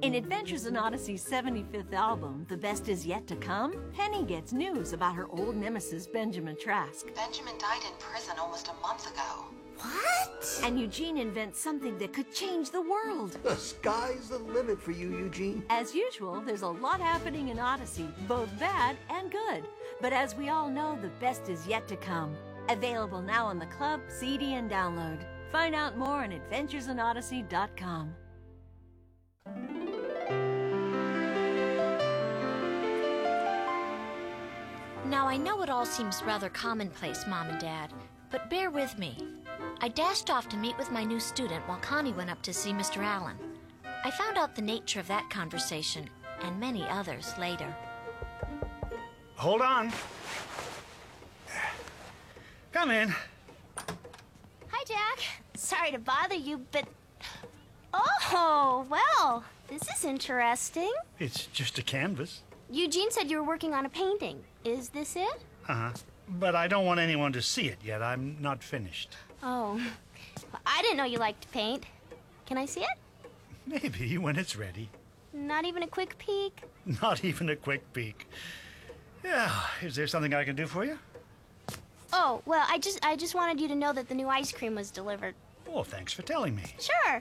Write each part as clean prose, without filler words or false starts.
In Adventures in Odyssey's 75th album, The Best Is Yet to Come, Penny gets news about her old nemesis, Benjamin Trask. Benjamin died in prison almost a month ago. What? And Eugene invents something that could change the world. The sky's the limit for you, Eugene. As usual, there's a lot happening in Odyssey, both bad and good. But as we all know, the best is yet to come. Available now on the club, CD, and download. Find out more on adventuresinodyssey.com. Now, I know it all seems rather commonplace, Mom and Dad, but bear with me. I dashed off to meet with my new student while Connie went up to see Mr. Allen. I found out the nature of that conversation, and many others, later. Hold on. Come in. Hi, Jack. Sorry to bother you, but... Oh, well, this is interesting. It's just a canvas. Eugene said you were working on a painting. Is this it? Uh-huh. But I don't want anyone to see it yet. I'm not finished. Oh, well, I didn't know you liked to paint. Can I see it? Maybe when it's ready. Not even a quick peek? Not even a quick peek. Yeah, is there something I can do for you? Oh, well, I just wanted you to know that the new ice cream was delivered. Oh, thanks for telling me. Sure.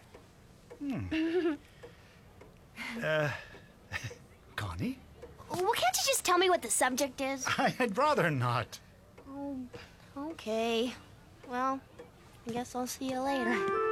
Connie? Well, can't you just tell me what the subject is? I'd rather not. Oh, okay. Well, I guess I'll see you later.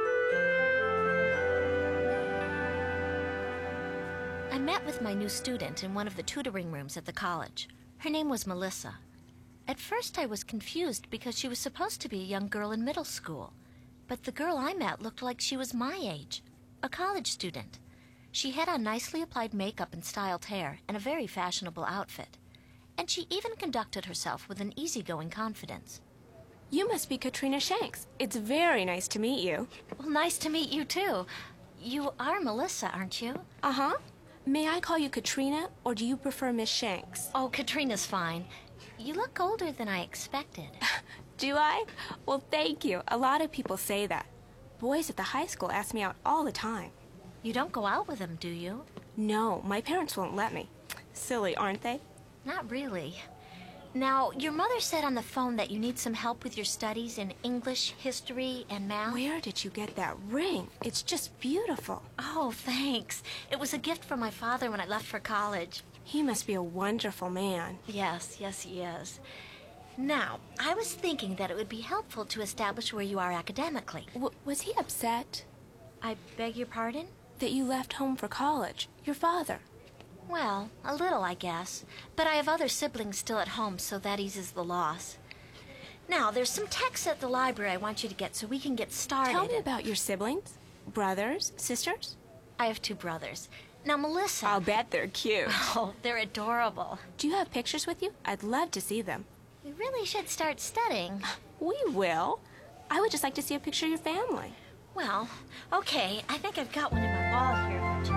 I met with my new student in one of the tutoring rooms at the college. Her name was Melissa. At first I was confused because she was supposed to be a young girl in middle school. But the girl I met looked like she was my age, a college student. She had on nicely applied makeup and styled hair and a very fashionable outfit. And she even conducted herself with an easygoing confidence. You must be Katrina Shanks. It's very nice to meet you. Well, nice to meet you, too. You are Melissa, aren't you? Uh-huh. May I call you Katrina, or do you prefer Miss Shanks? Oh, Katrina's fine. You look older than I expected. Do I? Well, thank you. A lot of people say that. Boys at the high school ask me out all the time. You don't go out with them, do you? No, my parents won't let me. Silly, aren't they? Not really. Now, your mother said on the phone that you need some help with your studies in English, history, and math. Where did you get that ring? It's just beautiful. Oh, thanks. It was a gift from my father when I left for college. He must be a wonderful man. Yes, he is. Now, I was thinking that it would be helpful to establish where you are academically. Was he upset? I beg your pardon? That you left home for college. Your father. Well, a little, I guess. But I have other siblings still at home, so that eases the loss. Now, there's some texts at the library I want you to get so we can get started. Tell me about your siblings. Brothers? Sisters? I have 2 brothers. Now, Melissa... I'll bet they're cute. Oh, they're adorable. Do you have pictures with you? I'd love to see them. We really should start studying. We will. I would just like to see a picture of your family. Well, okay. I think I've got one in my wall here.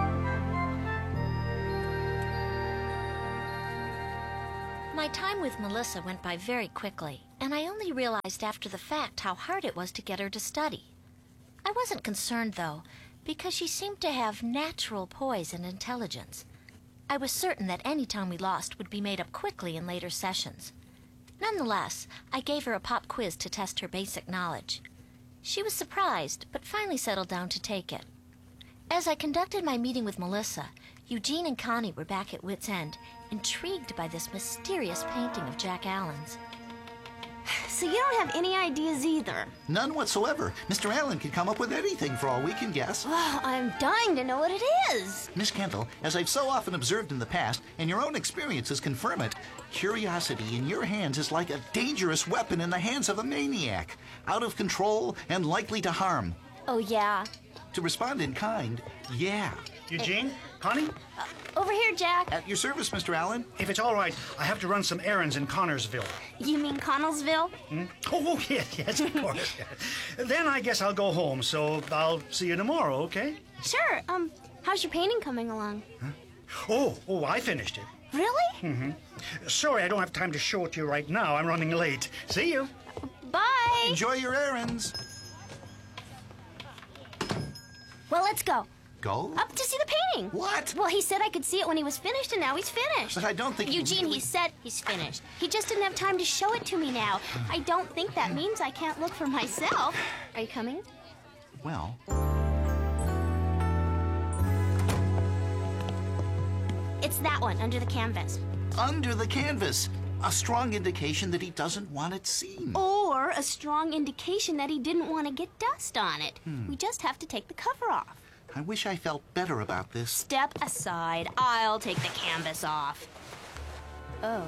My time with Melissa went by very quickly, and I only realized after the fact how hard it was to get her to study. I wasn't concerned, though, because she seemed to have natural poise and intelligence. I was certain that any time we lost would be made up quickly in later sessions. Nonetheless, I gave her a pop quiz to test her basic knowledge. She was surprised, but finally settled down to take it. As I conducted my meeting with Melissa, Eugene and Connie were back at wit's end, intrigued by this mysterious painting of Jack Allen's. So you don't have any ideas either? None whatsoever. Mr. Allen can come up with anything for all we can guess. Well, I'm dying to know what it is. Miss Kendall, as I've so often observed in the past, and your own experiences confirm it, curiosity in your hands is like a dangerous weapon in the hands of a maniac, out of control and likely to harm. Oh, yeah? To respond in kind, yeah. Eugene? Connie? Over here, Jack. At your service, Mr. Allen. If it's all right, I have to run some errands in Connorsville. You mean Connellsville? Oh, yes, of course. Then I guess I'll go home, so I'll see you tomorrow, okay? Sure. How's your painting coming along? Huh? Oh, I finished it. Really? Sorry, I don't have time to show it to you right now. I'm running late. See you. Bye. Enjoy your errands. Well, let's go. go? Up to see the painting. What? Well, he said I could see it when he was finished, and now he's finished. But I don't think Eugene, he said he's finished. He just didn't have time to show it to me now. I don't think that means I can't look for myself. Are you coming? Well... It's that one, under the canvas. Under the canvas. A strong indication that he doesn't want it seen. Or a strong indication that he didn't want to get dust on it. We just have to take the cover off. I wish I felt better about this. Step aside. I'll take the canvas off. Oh.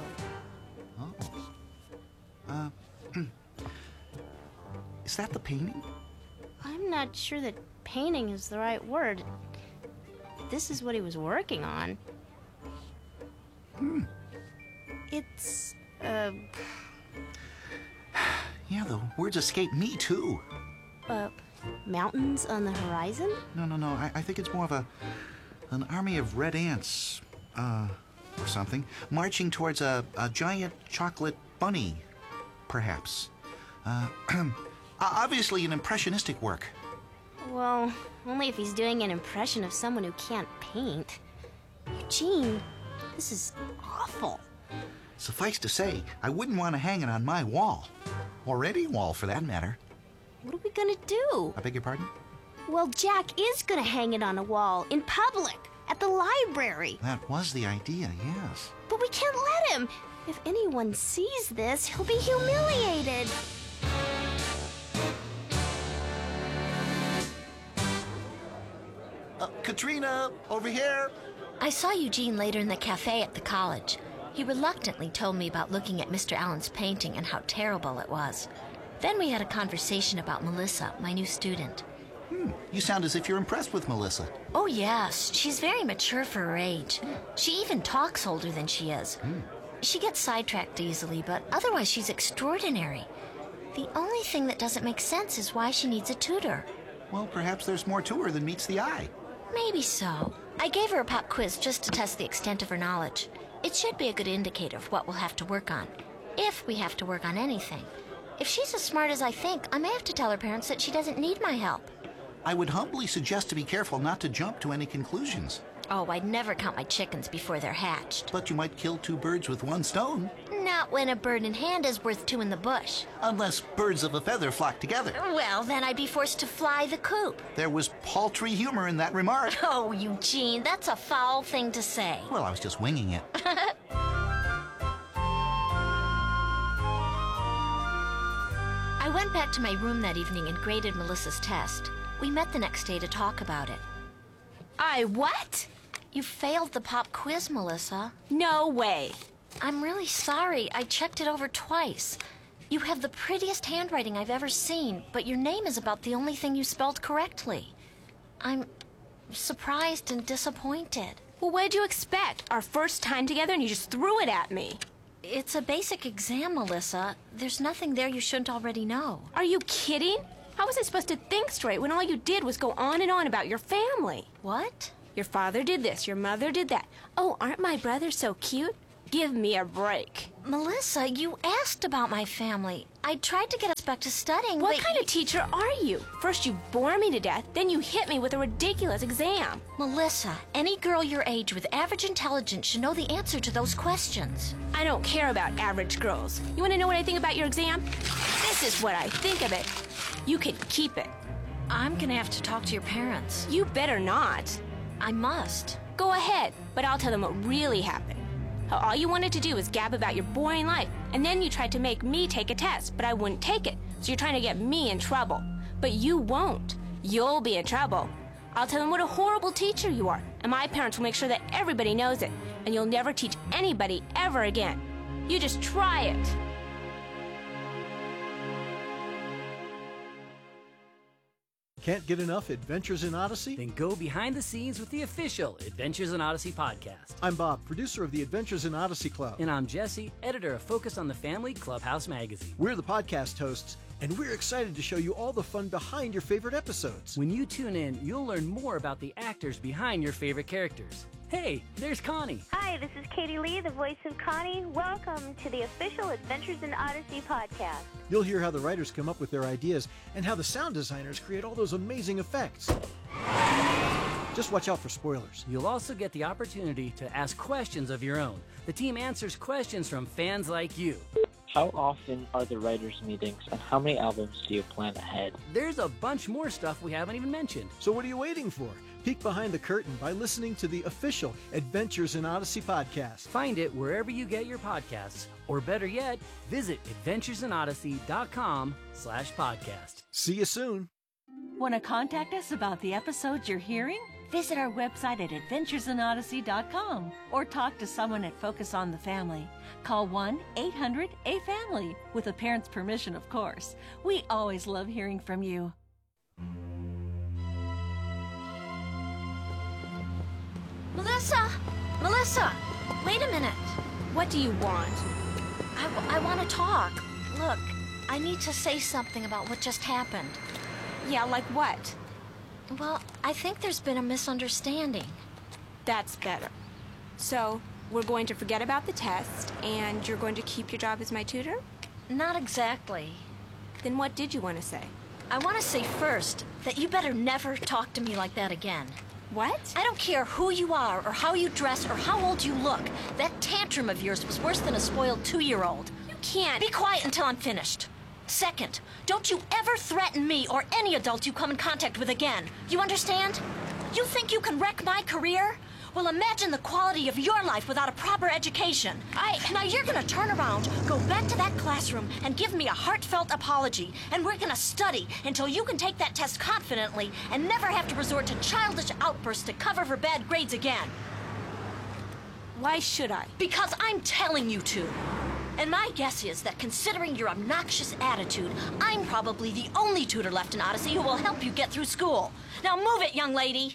Is that the painting? I'm not sure that painting is the right word. This is what he was working on. It's, Yeah, the words escape me, too. Mountains on the horizon? No. I think it's more of an army of red ants, or something, marching towards a giant chocolate bunny, perhaps. Obviously an impressionistic work. Well, only if he's doing an impression of someone who can't paint. Eugene, this is awful. Suffice to say, I wouldn't want to hang it on my wall. Or any wall, for that matter. What are we gonna do? I beg your pardon? Well, Jack is gonna hang it on a wall, in public, at the library. That was the idea, yes. But we can't let him. If anyone sees this, he'll be humiliated. Katrina, over here. I saw Eugene later in the cafe at the college. He reluctantly told me about looking at Mr. Allen's painting and how terrible it was. Then we had a conversation about Melissa, my new student. You sound as if you're impressed with Melissa. Oh, yes. She's very mature for her age. She even talks older than she is. She gets sidetracked easily, but otherwise she's extraordinary. The only thing that doesn't make sense is why she needs a tutor. Well, perhaps there's more to her than meets the eye. Maybe so. I gave her a pop quiz just to test the extent of her knowledge. It should be a good indicator of what we'll have to work on, if we have to work on anything. If she's as smart as I think, I may have to tell her parents that she doesn't need my help. I would humbly suggest to be careful not to jump to any conclusions. Oh, I'd never count my chickens before they're hatched. But you might kill two birds with one stone. Not when a bird in hand is worth two in the bush. Unless birds of a feather flock together. Well, then I'd be forced to fly the coop. There was paltry humor in that remark. Oh, Eugene, that's a foul thing to say. Well, I was just winging it. I went back to my room that evening and graded Melissa's test. We met the next day to talk about it. What? You failed the pop quiz, Melissa. No way. I'm really sorry. I checked it over twice. You have the prettiest handwriting I've ever seen, but your name is about the only thing you spelled correctly. I'm surprised and disappointed. Well, what did you expect? Our first time together and you just threw it at me. It's a basic exam, Melissa. There's nothing there you shouldn't already know. Are you kidding? How was I supposed to think straight when all you did was go on and on about your family? What? Your father did this, your mother did that. Oh, aren't my brothers so cute? Give me a break. Melissa, you asked about my family. I tried to get us back to studying, What but kind of teacher are you? First you bore me to death, then you hit me with a ridiculous exam. Melissa, any girl your age with average intelligence should know the answer to those questions. I don't care about average girls. You want to know what I think about your exam? This is what I think of it. You can keep it. I'm gonna have to talk to your parents. You better not. I must. Go ahead, but I'll tell them what really happened. How all you wanted to do was gab about your boring life, and then you tried to make me take a test, but I wouldn't take it. So you're trying to get me in trouble. But you won't. You'll be in trouble. I'll tell them what a horrible teacher you are, and my parents will make sure that everybody knows it, and you'll never teach anybody ever again. You just try it. Can't get enough Adventures in Odyssey? Then go behind the scenes with the official Adventures in Odyssey podcast. I'm Bob, producer of the Adventures in Odyssey Club. And I'm Jesse, editor of Focus on the Family Clubhouse magazine. We're the podcast hosts, and we're excited to show you all the fun behind your favorite episodes. When you tune in, you'll learn more about the actors behind your favorite characters. Hey, there's Connie. Hi, this is Katie Lee, the voice of Connie. Welcome to the official Adventures in Odyssey podcast. You'll hear how the writers come up with their ideas and how the sound designers create all those amazing effects. Just watch out for spoilers. You'll also get the opportunity to ask questions of your own. The team answers questions from fans like you. How often are the writers' meetings, and how many albums do you plan ahead? There's a bunch more stuff we haven't even mentioned. So what are you waiting for? Peek behind the curtain by listening to the official Adventures in Odyssey podcast. Find it wherever you get your podcasts, or better yet, visit adventuresinodyssey.com/podcast. See you soon. Want to contact us about the episodes you're hearing? Visit our website at adventuresinodyssey.com or talk to someone at Focus on the Family. Call 1-800-A-FAMILY, with a parent's permission, of course. We always love hearing from you. Melissa, wait a minute. What do you want? I want to talk. Look, I need to say something about what just happened. Yeah, like what? Well, I think there's been a misunderstanding. That's better. So, we're going to forget about the test, and you're going to keep your job as my tutor? Not exactly. Then what did you want to say? I want to say first that you better never talk to me like that again. What? I don't care who you are, or how you dress, or how old you look. That tantrum of yours was worse than a spoiled 2-year-old. You can't. Be quiet until I'm finished. Second, don't you ever threaten me or any adult you come in contact with again. You understand? You think you can wreck my career? Well, imagine the quality of your life without a proper education. Now you're gonna turn around, go back to that classroom, and give me a heartfelt apology. And we're gonna study until you can take that test confidently and never have to resort to childish outbursts to cover for bad grades again. Why should I? Because I'm telling you to. And my guess is that considering your obnoxious attitude, I'm probably the only tutor left in Odyssey who will help you get through school. Now move it, young lady!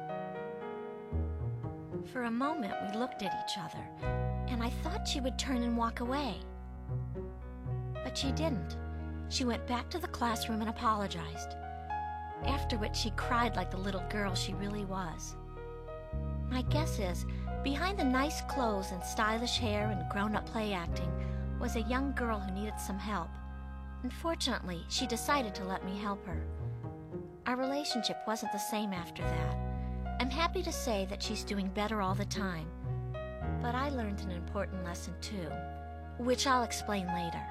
For a moment, we looked at each other, and I thought she would turn and walk away. But she didn't. She went back to the classroom and apologized, after which she cried like the little girl she really was. My guess is, behind the nice clothes and stylish hair and grown-up play acting was a young girl who needed some help. Unfortunately, she decided to let me help her. Our relationship wasn't the same after that. I'm happy to say that she's doing better all the time. But I learned an important lesson too, which I'll explain later.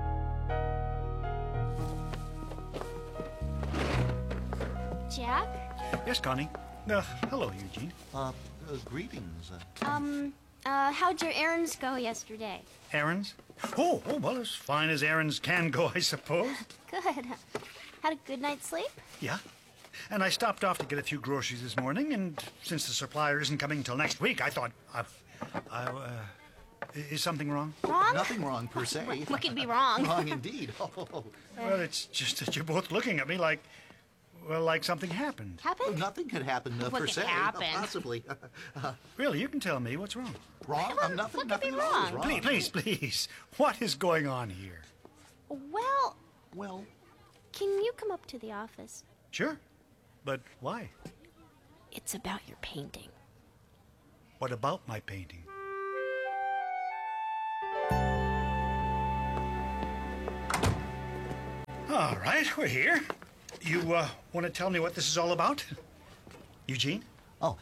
Jack? Yes, Connie. Hello, Eugene. Greetings. How'd your errands go yesterday? Errands? Oh, well, as fine as errands can go, I suppose. Good. Had a good night's sleep? Yeah. And I stopped off to get a few groceries this morning, and since the supplier isn't coming till next week, I thought, is something wrong? Wrong? Nothing wrong, per se. What could be wrong? Wrong indeed. Oh. Well, it's just that you're both looking at me like something happened. Happened? Nothing could happen, per What se. could happen? Possibly. Really, you can tell me what's wrong. Wrong? Nothing. what could Nothing be at all is wrong? Please. What is going on here? Well, can you come up to the office? Sure. But why? It's about your painting. What about my painting? All right, we're here. You want to tell me what this is all about? Eugene? Oh,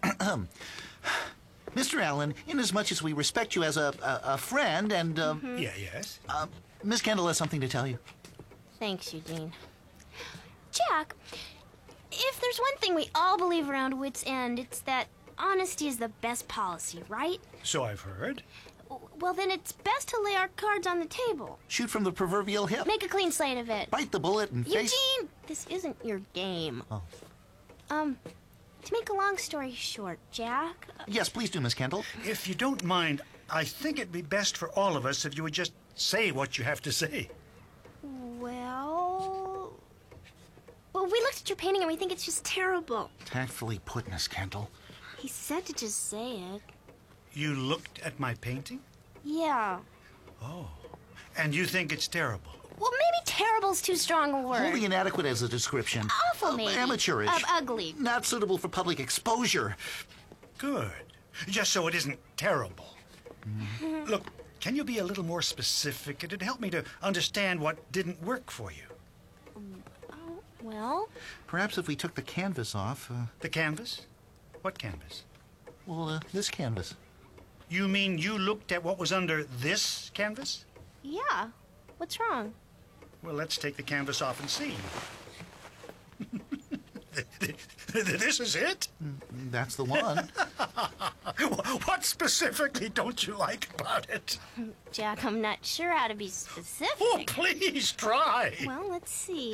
Mr. Allen, inasmuch as we respect you as a friend and, Yes? Miss Kendall has something to tell you. Thanks, Eugene. Jack, if there's one thing we all believe around Wits End, it's that honesty is the best policy, right? So I've heard. Well, then it's best to lay our cards on the table. Shoot from the proverbial hip. Make a clean slate of it. Bite the bullet and face... Eugene! This isn't your game. Oh. To make a long story short, Jack... Yes, please do, Miss Kendall. If you don't mind, I think it'd be best for all of us if you would just say what you have to say. Well, we looked at your painting and we think it's just terrible. Tactfully put, Miss Kendall. He said to just say it. You looked at my painting? Yeah. Oh. And you think it's terrible? Well, maybe terrible's too strong a word. Wholly inadequate as a description. Awful, maybe. Amateurish. Ugly. Not suitable for public exposure. Good. Just so it isn't terrible. Look, can you be a little more specific? It'd help me to understand what didn't work for you. Well... Perhaps if we took the canvas off... The canvas? What canvas? Well, this canvas. You mean you looked at what was under this canvas? Yeah. What's wrong? Well, let's take the canvas off and see. This is it? That's the one. What specifically don't you like about it? Jack, I'm not sure how to be specific. Oh, please try. Well, let's see.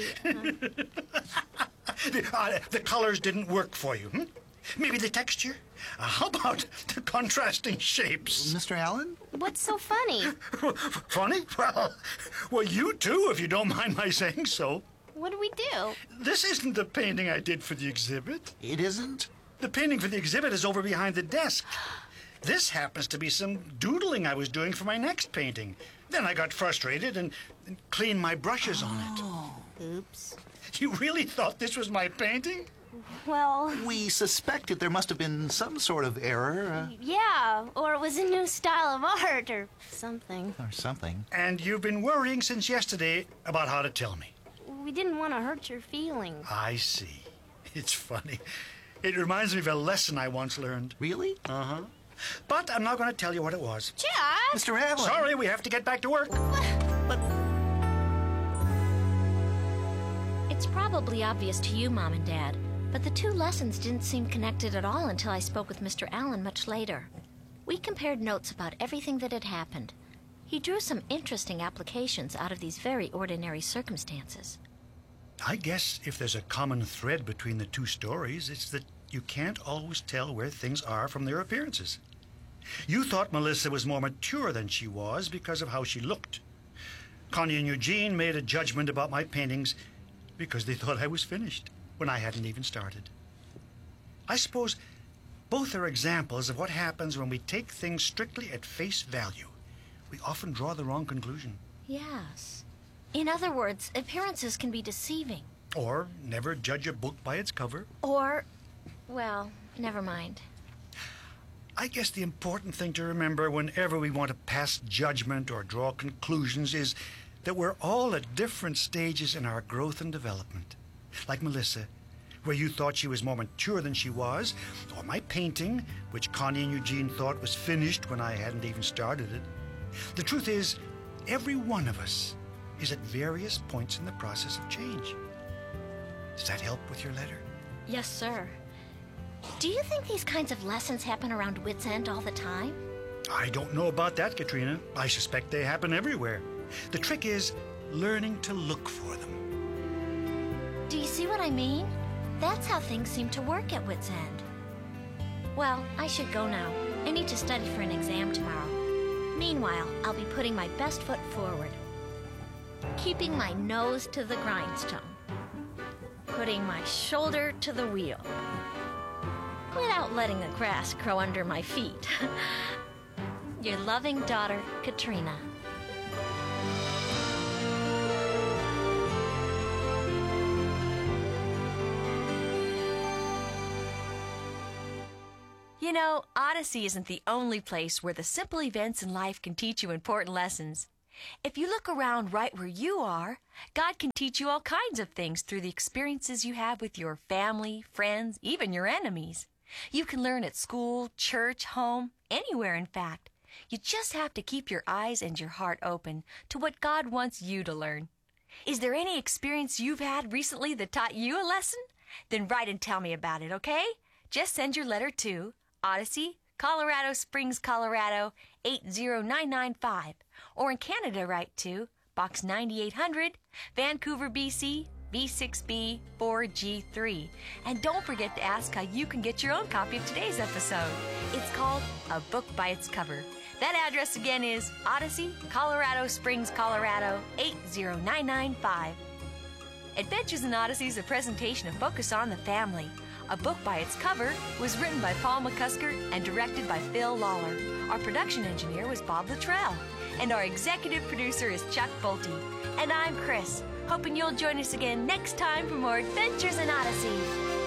The colors didn't work for you, hmm? Maybe the texture? How about the contrasting shapes? Mr. Allen? What's so funny? Funny? Well, you too, if you don't mind my saying so. What do we do? This isn't the painting I did for the exhibit. It isn't? The painting for the exhibit is over behind the desk. This happens to be some doodling I was doing for my next painting. Then I got frustrated and cleaned my brushes on it. Oops. You really thought this was my painting? Well... We suspected there must have been some sort of error. Yeah, or it was a new style of art or something. Or something. And you've been worrying since yesterday about how to tell me. We didn't want to hurt your feelings. I see. It's funny. It reminds me of a lesson I once learned. Really? Uh-huh. But I'm not going to tell you what it was. Jack! Mr. Allen! Sorry, we have to get back to work. But... It's probably obvious to you, Mom and Dad, but the two lessons didn't seem connected at all until I spoke with Mr. Allen much later. We compared notes about everything that had happened. He drew some interesting applications out of these very ordinary circumstances. I guess if there's a common thread between the two stories, it's that you can't always tell where things are from their appearances. You thought Melissa was more mature than she was because of how she looked. Connie and Eugene made a judgment about my paintings because they thought I was finished when I hadn't even started. I suppose both are examples of what happens when we take things strictly at face value. We often draw the wrong conclusion. Yes. In other words, appearances can be deceiving. Or never judge a book by its cover. Or, well, never mind. I guess the important thing to remember whenever we want to pass judgment or draw conclusions is that we're all at different stages in our growth and development. Like Melissa, where you thought she was more mature than she was, or my painting, which Connie and Eugene thought was finished when I hadn't even started it. The truth is, every one of us is at various points in the process of change. Does that help with your letter? Yes, sir. Do you think these kinds of lessons happen around Wits End all the time? I don't know about that, Katrina. I suspect they happen everywhere. The trick is learning to look for them. Do you see what I mean? That's how things seem to work at Wits End. Well, I should go now. I need to study for an exam tomorrow. Meanwhile, I'll be putting my best foot forward. Keeping my nose to the grindstone. Putting my shoulder to the wheel. Without letting the grass grow under my feet. Your loving daughter, Katrina. You know, Odyssey isn't the only place where the simple events in life can teach you important lessons. If you look around right where you are, God can teach you all kinds of things through the experiences you have with your family, friends, even your enemies. You can learn at school, church, home, anywhere in fact. You just have to keep your eyes and your heart open to what God wants you to learn. Is there any experience you've had recently that taught you a lesson? Then write and tell me about it, okay? Just send your letter to Odyssey, Colorado Springs, Colorado 80995. Or in Canada, write to Box 9800, Vancouver, BC, V6B 4G3. And don't forget to ask how you can get your own copy of today's episode. It's called A Book by Its Cover. That address again is Odyssey, Colorado Springs, Colorado 80995. Adventures in Odyssey is a presentation of Focus on the Family. A Book by Its Cover was written by Paul McCusker and directed by Phil Lawler. Our production engineer was Bob Luttrell. And our executive producer is Chuck Bolte. And I'm Chris, hoping you'll join us again next time for more Adventures in Odyssey.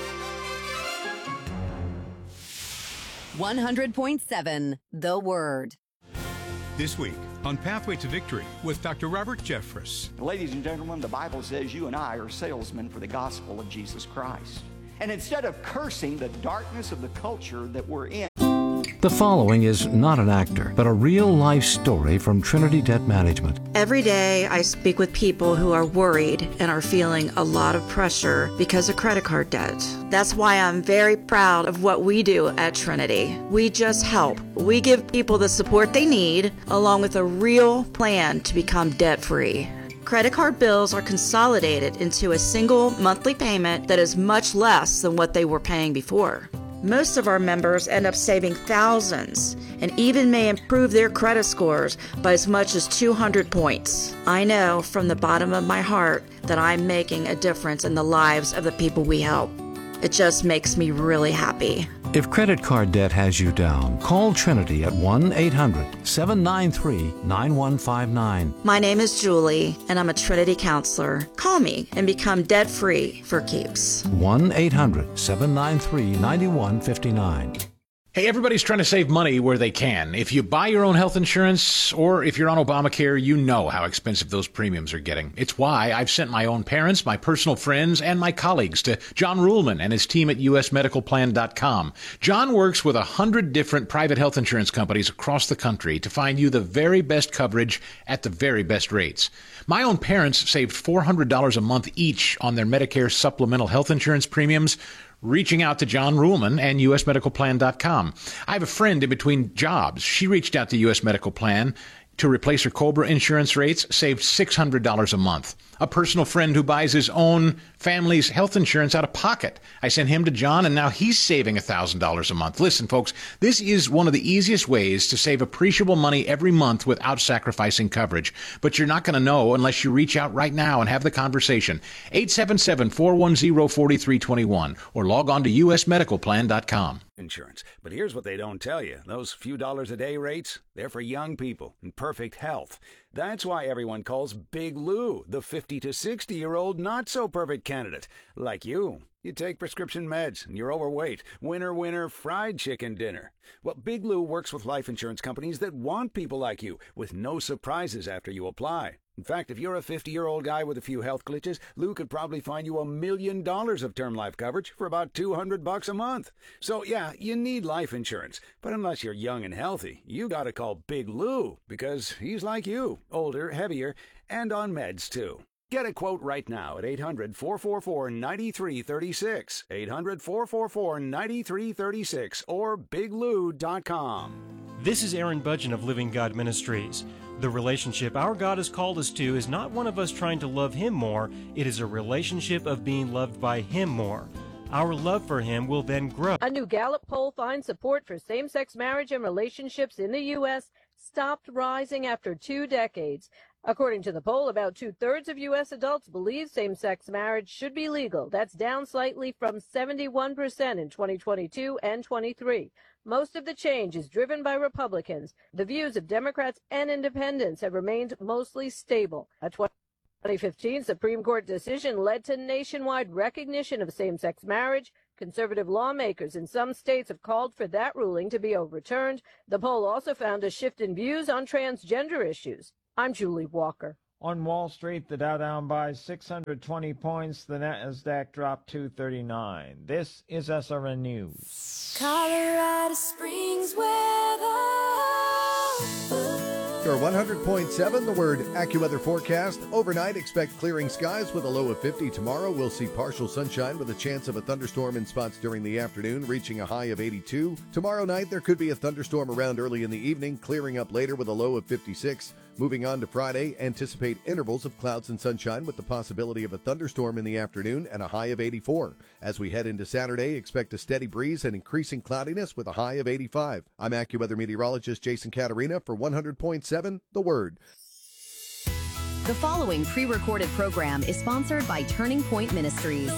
100.7 The Word. This week on Pathway to Victory with Dr. Robert Jeffress. Ladies and gentlemen, the Bible says you and I are salesmen for the gospel of Jesus Christ. And instead of cursing the darkness of the culture that we're in. The following is not an actor, but a real-life story from Trinity Debt Management. Every day I speak with people who are worried and are feeling a lot of pressure because of credit card debt. That's why I'm very proud of what we do at Trinity. We just help. We give people the support they need, along with a real plan to become debt-free. Credit card bills are consolidated into a single monthly payment that is much less than what they were paying before. Most of our members end up saving thousands and even may improve their credit scores by as much as 200 points. I know from the bottom of my heart that I'm making a difference in the lives of the people we help. It just makes me really happy. If credit card debt has you down, call Trinity at 1-800-793-9159. My name is Julie, and I'm a Trinity counselor. Call me and become debt-free for keeps. 1-800-793-9159. Hey, everybody's trying to save money where they can. If you buy your own health insurance or if you're on Obamacare, you know how expensive those premiums are getting. It's why I've sent my own parents, my personal friends, and my colleagues to John Ruhlman and his team at usmedicalplan.com. John works with 100 different private health insurance companies across the country to find you the very best coverage at the very best rates. My own parents saved $400 a month each on their Medicare supplemental health insurance premiums, reaching out to John Ruhlman and usmedicalplan.com. I have a friend in between jobs. She reached out to US Medical Plan to replace her COBRA insurance rates, saved $600 a month. A personal friend who buys his own family's health insurance out of pocket. I sent him to John, and now he's saving $1,000 a month. Listen, folks, this is one of the easiest ways to save appreciable money every month without sacrificing coverage. But you're not going to know unless you reach out right now and have the conversation. 877-410-4321 or log on to usmedicalplan.com. Insurance. But here's what they don't tell you. Those few dollars a day rates, they're for young people in perfect health. That's why everyone calls Big Lou the 50 to 60-year-old not-so-perfect candidate. Like you. You take prescription meds, and you're overweight. Winner, winner, fried chicken dinner. Well, Big Lou works with life insurance companies that want people like you, with no surprises after you apply. In fact, if you're a 50-year-old guy with a few health glitches, Lou could probably find you $1 million of term life coverage for about $200 a month. So, yeah, you need life insurance. But unless you're young and healthy, you gotta call Big Lou, because he's like you, older, heavier, and on meds, too. Get a quote right now at 800-444-9336, 800-444-9336, or biglou.com. This is Aaron Budgeon of Living God Ministries. The relationship our God has called us to is not one of us trying to love Him more. It is a relationship of being loved by Him more. Our love for Him will then grow. A new Gallup poll finds support for same-sex marriage and relationships in the U.S. stopped rising after 2 decades. According to the poll, about 2/3 of U.S. adults believe same-sex marriage should be legal. That's down slightly from 71% in 2022 and 23. Most of the change is driven by Republicans. The views of Democrats and independents have remained mostly stable. A 2015 Supreme Court decision led to nationwide recognition of same-sex marriage. Conservative lawmakers in some states have called for that ruling to be overturned. The poll also found a shift in views on transgender issues. I'm Julie Walker. On Wall Street, the Dow down by 620 points. The Nasdaq dropped 239. This is SRN News. Colorado Springs weather. Your 100.7, the Word AccuWeather forecast. Overnight, expect clearing skies with a low of 50. Tomorrow, we'll see partial sunshine with a chance of a thunderstorm in spots during the afternoon, reaching a high of 82. Tomorrow night, there could be a thunderstorm around early in the evening, clearing up later with a low of 56. Moving on to Friday, anticipate intervals of clouds and sunshine with the possibility of a thunderstorm in the afternoon and a high of 84. As we head into Saturday, expect a steady breeze and increasing cloudiness with a high of 85. I'm AccuWeather meteorologist Jason Caterina for 100.7 The Word. The following pre-recorded program is sponsored by Turning Point Ministries.